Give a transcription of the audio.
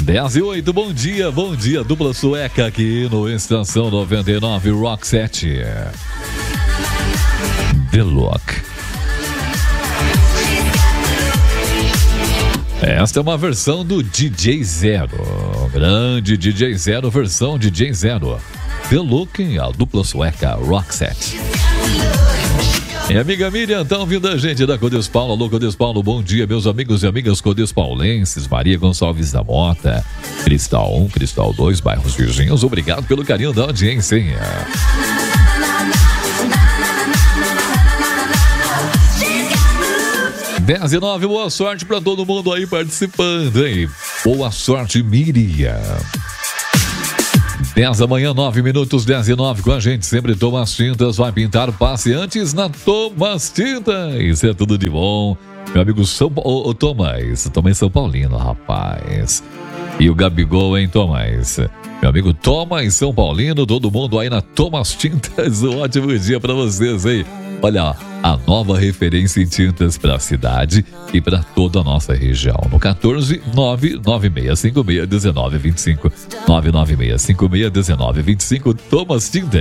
10:08, bom dia, dupla sueca aqui no Estação 99 Rock 7. The Look. Esta é uma versão do DJ Zero, grande DJ Zero, versão DJ Zero. The Look, a dupla sueca Rock 7. E amiga Miriam, tá ouvindo a gente da Codês Paulo? Alô, Codês Paulo, bom dia, meus amigos e amigas Codês Paulenses, Maria Gonçalves da Mota, Cristal 1, Cristal 2, bairros vizinhos, obrigado pelo carinho da audiência, hein? 10:09, boa sorte pra todo mundo aí participando, hein? Boa sorte, Miriam. 10 da manhã, 9 minutos, 10:09 com a gente, sempre Thomas Tintas, vai pintar passeantes na Thomas Tintas, isso é tudo de bom. Meu amigo Thomas, também São Paulino, rapaz. E o Gabigol, hein, Thomas? Meu amigo Thomas, São Paulino, todo mundo aí na Thomas Tintas, um ótimo dia pra vocês, hein? Olha, a nova referência em tintas para a cidade e para toda a nossa região. No 14-99656-1925. 99656-1925. Thomas Tintas.